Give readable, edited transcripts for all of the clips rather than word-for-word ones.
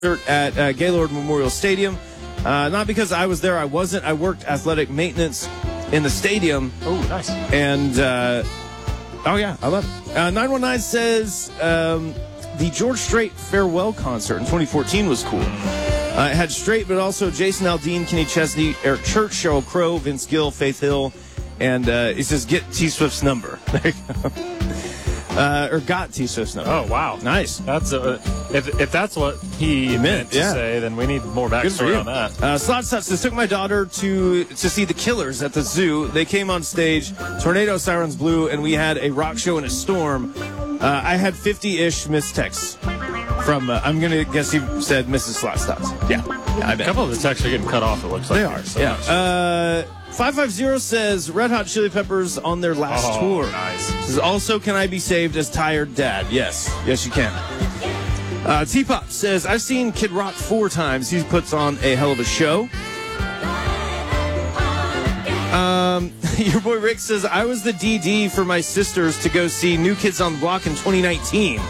at Gaylord Memorial Stadium. Not because I was there, I wasn't. I worked athletic maintenance in the stadium. Oh, nice. And, oh, yeah, I love it. 919 says the George Strait farewell concert in 2014 was cool. It had Strait, but also Jason Aldean, Kenny Chesney, Eric Church, Sheryl Crow, Vince Gill, Faith Hill, and he says, get T Swift's number. There you go. Or got T Swift's number. Oh, wow. Nice. That's if that's what he meant to say, then we need more backstory on that. Slot says, took my daughter to see the Killers at the zoo. They came on stage, tornado sirens blew, and we had a rock show in a storm. I had 50-ish missed texts from, I'm going to guess you said Mrs. Slot Stots. Yeah, I bet. A couple of the texts are getting cut off, it looks like. They are, yeah. 550 says Red Hot Chili Peppers on their last tour. Nice. Says, also, can I be saved as tired dad? Yes. Yes, you can. T-Pop says, I've seen Kid Rock 4 times. He puts on a hell of a show. Your boy Rick says, I was the DD for my sisters to go see New Kids on the Block in 2019.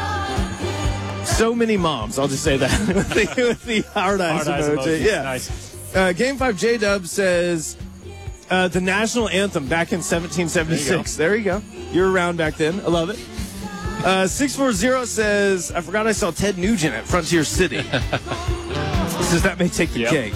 So many moms, I'll just say that. with the hard eyes emoji. Yeah. Nice. Game 5 J-Dub says, the national anthem back in 1776. There you go. You were around back then. I love it. 640 says, I forgot I saw Ted Nugent at Frontier City. Says that may take the cake.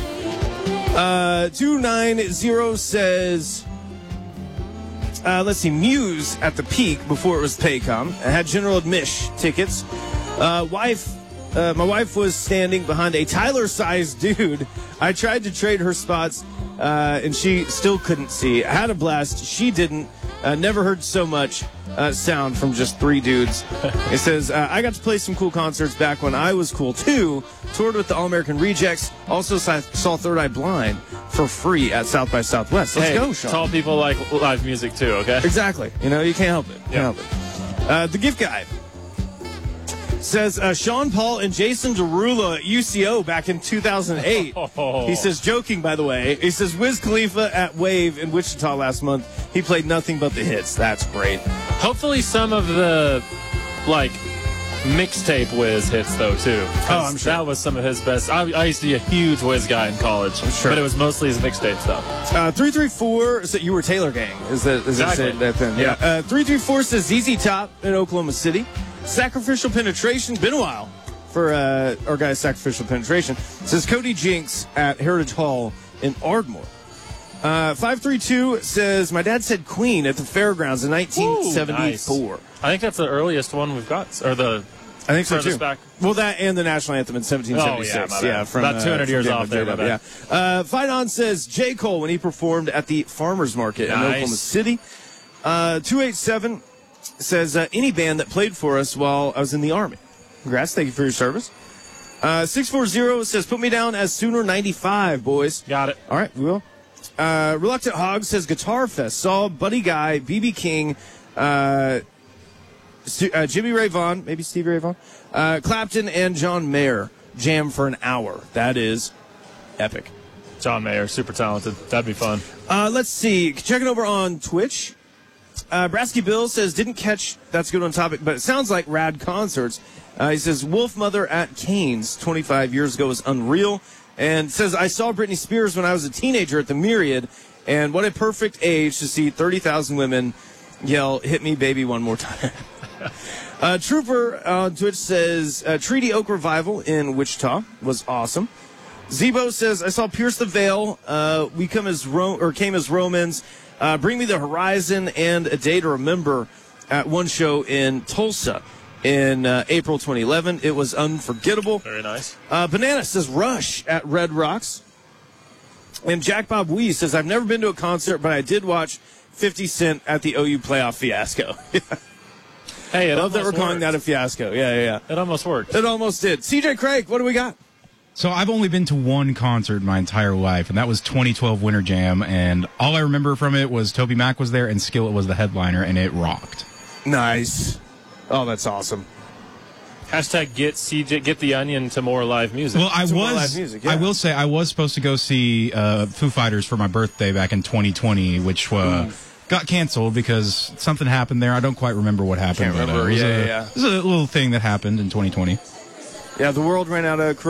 290 says, let's see, Muse at the Peak before it was Paycom. I had general admission tickets. My wife was standing behind a Tyler-sized dude. I tried to trade her spots, and she still couldn't see. I had a blast. She didn't. Never heard so much sound from just 3 dudes. It says, I got to play some cool concerts back when I was cool, too. Toured with the All-American Rejects. Also saw Third Eye Blind for free at South by Southwest. Let's go, Sean. Tall people like live music, too, okay? Exactly. You know, you can't help it. Can't help it. The gift guy says, Sean Paul and Jason Derulo at UCO back in 2008. He says, joking, by the way. He says, Wiz Khalifa at Wave in Wichita last month. He played nothing but the hits. That's great. Hopefully some of the, mixtape Wiz hits, though, too. Oh, I'm sure. That was some of his best. I used to be a huge Wiz guy in college. I'm sure. But it was mostly his mixtape stuff. 334 said you were Taylor Gang. Is exactly. that thing? Yeah. 334 says ZZ Top in Oklahoma City. Sacrificial Penetration. Been a while for our guy Sacrificial Penetration. Says Cody Jinks at Heritage Hall in Ardmore. 532 says, my dad said Queen at the fairgrounds in 1974. Ooh, nice. I think that's the earliest one we've got. Or the I think so, too. Back. Well, that and the national anthem in 1776. Oh, yeah, from about 200 years off there. Yeah. Fight says J. Cole when he performed at the Farmers Market in Oklahoma City. 287 says, any band that played for us while I was in the Army. Congrats. Thank you for your service. 640 says, put me down as Sooner 95, boys. Got it. All right, we will. Reluctant Hog says, Guitar Fest. Saw Buddy Guy, B.B. King, Jimmy Ray Vaughan, maybe Stevie Ray Vaughan, Clapton, and John Mayer jam for an hour. That is epic. John Mayer, super talented. That'd be fun. Let's see. Checking over on Twitch. Brasky Bill says, didn't catch, that's good on topic, but it sounds like rad concerts. He says, Wolf Mother at Canes 25 years ago was unreal. And says, I saw Britney Spears when I was a teenager at the Myriad, and what a perfect age to see 30,000 women yell, hit me, baby, one more time. Trooper on Twitch says, Treaty Oak Revival in Wichita was awesome. Zebo says, I saw Pierce the Veil. We came as Romans. Bring Me the Horizon and A Day to Remember at one show in Tulsa in April 2011. It was unforgettable. Very nice. Banana says Rush at Red Rocks. And Jack Bob Wee says, I've never been to a concert, but I did watch 50 Cent at the OU playoff fiasco. Hey, I love that we're calling that a fiasco. Yeah. It almost worked. It almost did. CJ Craig, what do we got? So I've only been to one concert my entire life, and that was 2012 Winter Jam, and all I remember from it was Toby Mac was there and Skillet was the headliner, and it rocked. Nice. Oh, that's awesome. Hashtag get the Onion to more live music. Well, I will say I was supposed to go see Foo Fighters for my birthday back in 2020, which got canceled because something happened there. I don't quite remember what happened. Can't remember. It was a little thing that happened in 2020. Yeah, the world ran out of